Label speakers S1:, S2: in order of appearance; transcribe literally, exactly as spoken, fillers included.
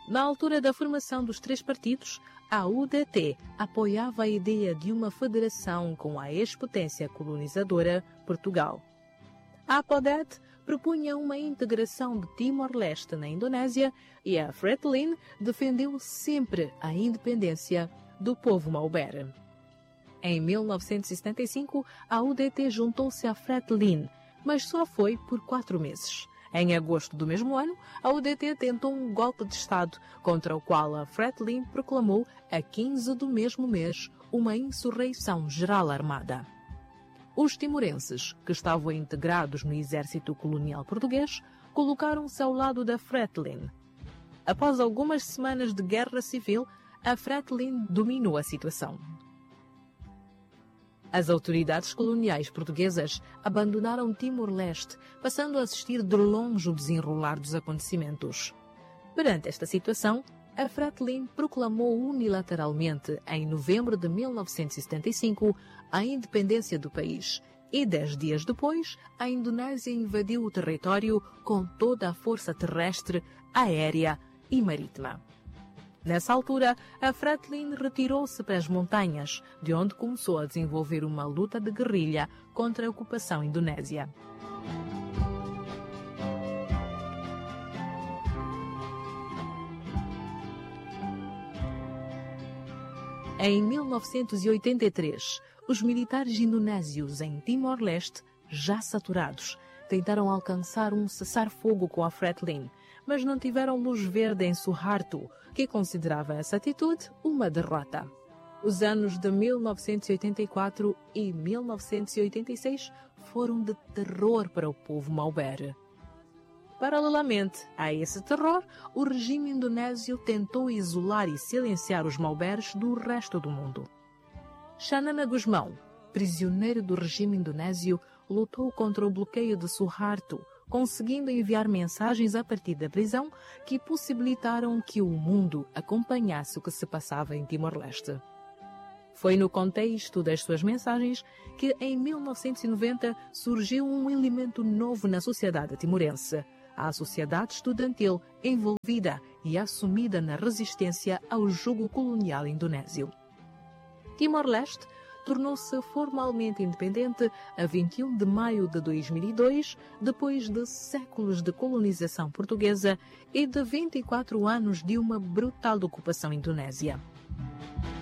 S1: Na altura da formação dos três partidos, a U D T apoiava a ideia de uma federação com a ex-potência colonizadora Portugal. A APODET propunha uma integração de Timor-Leste na Indonésia e a Fretilin defendeu sempre a independência do povo Maubere. Em mil novecentos e setenta e cinco, a U D T juntou-se à Fretilin, mas só foi por quatro meses. Em agosto do mesmo ano, a U D T tentou um golpe de Estado, contra o qual a Fretilin proclamou, a quinze do mesmo mês, uma insurreição geral armada. Os timorenses, que estavam integrados no exército colonial português, colocaram-se ao lado da Fretilin. Após algumas semanas de guerra civil, a Fretilin dominou a situação. As autoridades coloniais portuguesas abandonaram Timor-Leste, passando a assistir de longe o desenrolar dos acontecimentos. Perante esta situação, a Fretilin proclamou unilateralmente, em novembro de mil novecentos e setenta e cinco, a independência do país e, dez dias depois, a Indonésia invadiu o território com toda a força terrestre, aérea e marítima. Nessa altura, a Fretilin retirou-se para as montanhas, de onde começou a desenvolver uma luta de guerrilha contra a ocupação indonésia. Em mil novecentos e oitenta e três, os militares indonésios em Timor-Leste, já saturados, tentaram alcançar um cessar-fogo com a Fretilin, mas não tiveram luz verde em Suharto, que considerava essa atitude uma derrota. Os anos de mil novecentos e oitenta e quatro e mil novecentos e oitenta e seis foram de terror para o povo Maubere. Paralelamente a esse terror, o regime indonésio tentou isolar e silenciar os Mauberes do resto do mundo. Xanana Gusmão, prisioneiro do regime indonésio, lutou contra o bloqueio de Suharto, conseguindo enviar mensagens a partir da prisão que possibilitaram que o mundo acompanhasse o que se passava em Timor-Leste. Foi no contexto das suas mensagens que, em mil novecentos e noventa, surgiu um elemento novo na sociedade timorense, a sociedade estudantil envolvida e assumida na resistência ao jugo colonial indonésio. Timor-Leste tornou-se formalmente independente a vinte e um de maio de dois mil e dois, depois de séculos de colonização portuguesa e de vinte e quatro anos de uma brutal ocupação indonésia.